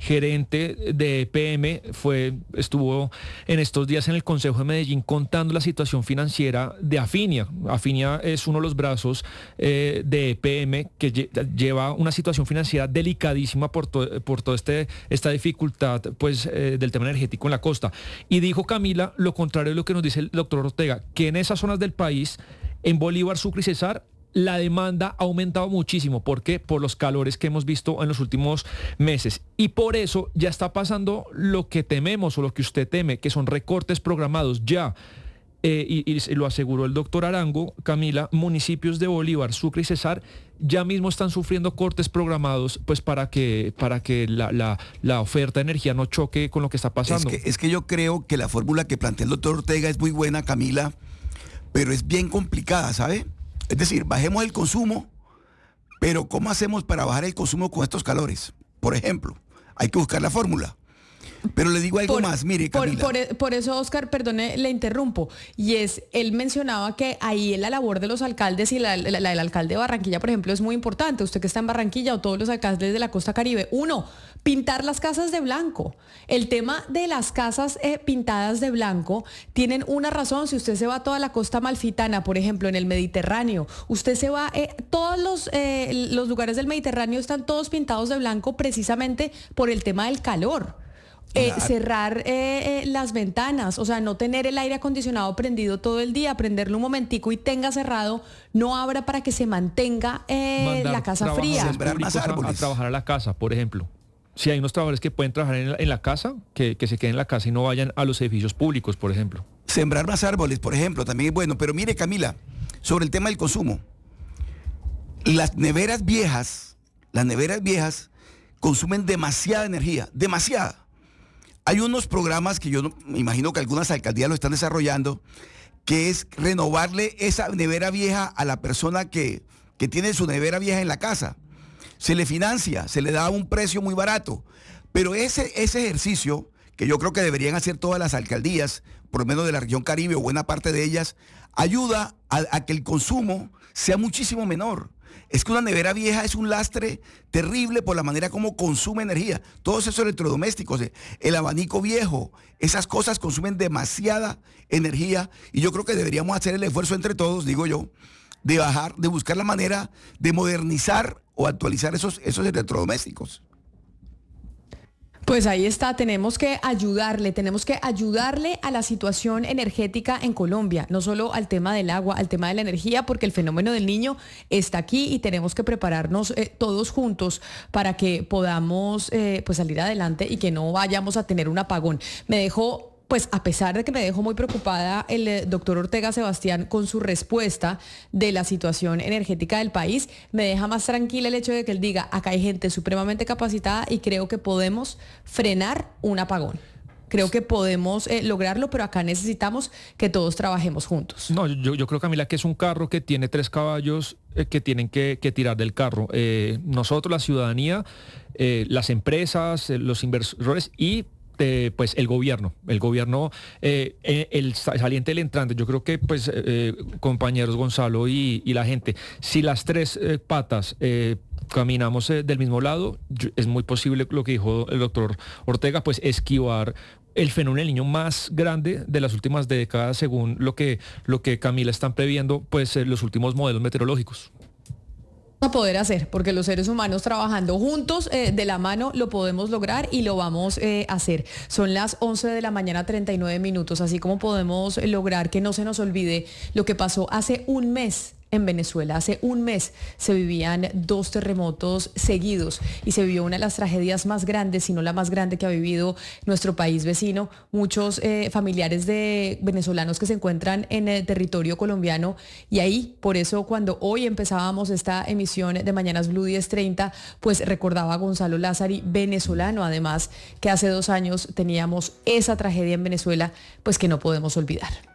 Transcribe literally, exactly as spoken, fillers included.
gerente de E P M, fue, estuvo en estos días en el Consejo de Medellín contando la situación financiera de Afinia. Afinia es uno de los brazos eh, de E P M que lle- lleva una situación financiera delicadísima por, to- por toda este, esta dificultad pues, eh, del tema energético en la costa. Y dijo Camila lo contrario de lo que nos dice el doctor Ortega, que en esas zonas del país, en Bolívar, Sucre y Cesar, la demanda ha aumentado muchísimo. ¿Por qué? Por los calores que hemos visto en los últimos meses. Y por eso ya está pasando lo que tememos o lo que usted teme, que son recortes programados ya. Eh, y, y lo aseguró el doctor Arango, Camila, municipios de Bolívar, Sucre y Cesar ya mismo están sufriendo cortes programados pues para que, para que la, la, la oferta de energía no choque con lo que está pasando. Es que, es que yo creo que la fórmula que plantea el doctor Ortega es muy buena, Camila, pero es bien complicada, ¿sabe? Es decir, bajemos el consumo, pero ¿cómo hacemos para bajar el consumo con estos calores? Por ejemplo, hay que buscar la fórmula. Pero le digo algo Por, más, mire, por, Camila. por, por eso, Oscar, perdone, le interrumpo. Y es, él mencionaba que ahí la labor de los alcaldes y la, la, la del alcalde de Barranquilla, por ejemplo, es muy importante. Usted que está en Barranquilla o todos los alcaldes de la costa Caribe. Uno, pintar las casas de blanco. El tema de las casas eh, pintadas de blanco tienen una razón. Si usted se va a toda la costa amalfitana, por ejemplo, en el Mediterráneo, usted se va, eh, todos los, eh, los lugares del Mediterráneo están todos pintados de blanco precisamente por el tema del calor. Eh, cerrar eh, eh, las ventanas, o sea, no tener el aire acondicionado prendido todo el día, prenderlo un momentico y tenga cerrado, no abra para que se mantenga eh, la casa fría. Sembrar más árboles. A, a trabajar a la casa, por ejemplo. Si hay unos trabajadores que pueden trabajar en la, en la casa, que, que se queden en la casa y no vayan a los edificios públicos, por ejemplo. Sembrar más árboles, por ejemplo, también es bueno. Pero mire, Camila, sobre el tema del consumo. Las neveras viejas, las neveras viejas consumen demasiada energía, demasiada. Hay unos programas que yo no, me imagino que algunas alcaldías lo están desarrollando, que es renovarle esa nevera vieja a la persona que, que tiene su nevera vieja en la casa. Se le financia, se le da un precio muy barato. Pero ese, ese ejercicio, que yo creo que deberían hacer todas las alcaldías, por lo menos de la región Caribe o buena parte de ellas, ayuda a, a que el consumo sea muchísimo menor. Es que una nevera vieja es un lastre terrible por la manera como consume energía. Todos esos electrodomésticos, el abanico viejo, esas cosas consumen demasiada energía y yo creo que deberíamos hacer el esfuerzo entre todos, digo yo, de bajar, de buscar la manera de modernizar o actualizar esos, esos electrodomésticos. Pues ahí está, tenemos que ayudarle, tenemos que ayudarle a la situación energética en Colombia, no solo al tema del agua, al tema de la energía, porque el fenómeno del Niño está aquí y tenemos que prepararnos eh, todos juntos para que podamos eh, pues salir adelante y que no vayamos a tener un apagón. Me dejó... Pues a pesar de que me dejó muy preocupada el eh, doctor Ortega Sebastián con su respuesta de la situación energética del país, me deja más tranquila el hecho de que él diga, acá hay gente supremamente capacitada y creo que podemos frenar un apagón. Creo que podemos eh, lograrlo, pero acá necesitamos que todos trabajemos juntos. No, yo, yo creo, Camila, que es un carro que tiene tres caballos eh, que tienen que, que tirar del carro. Eh, nosotros, la ciudadanía, eh, las empresas, eh, los inversores y... Eh, pues el gobierno, el gobierno, eh, el saliente y el entrante. Yo creo que pues eh, compañeros Gonzalo y, y la gente, si las tres eh, patas eh, caminamos eh, del mismo lado, yo, es muy posible lo que dijo el doctor Ortega, pues esquivar el fenómeno del Niño más grande de las últimas décadas, según lo que, lo que Camila están previendo, pues eh, los últimos modelos meteorológicos. A poder hacer, porque los seres humanos trabajando juntos eh, de la mano lo podemos lograr y lo vamos eh, a hacer. Son las once de la mañana, treinta y nueve minutos, así como podemos lograr que no se nos olvide lo que pasó hace un mes en Venezuela. Hace un mes se vivían dos terremotos seguidos y se vivió una de las tragedias más grandes, si no la más grande que ha vivido nuestro país vecino. Muchos eh, familiares de venezolanos que se encuentran en el territorio colombiano y ahí, por eso cuando hoy empezábamos esta emisión de Mañanas Blue diez treinta, pues recordaba a Gonzalo Lázari, venezolano además, que hace dos años teníamos esa tragedia en Venezuela, pues que no podemos olvidar.